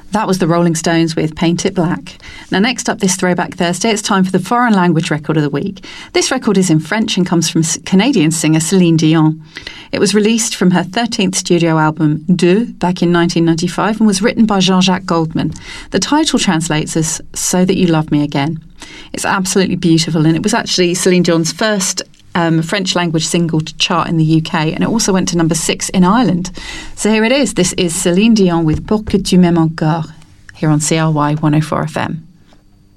That was the Rolling Stones with Paint It Black. Now, next up this Throwback Thursday, it's time for the Foreign Language Record of the Week. This record is in French and comes from Canadian singer Celine Dion. It was released from her 13th studio album, Deux, back in 1995 and was written by Jean-Jacques Goldman. The title translates as So That You Love Me Again. It's absolutely beautiful, and it was actually Celine Dion's first French language single to chart in the UK, and it also went to number 6 in Ireland. So here it is. This is Celine Dion with Pour que tu m'aimes encore, here on CRY 104 FM.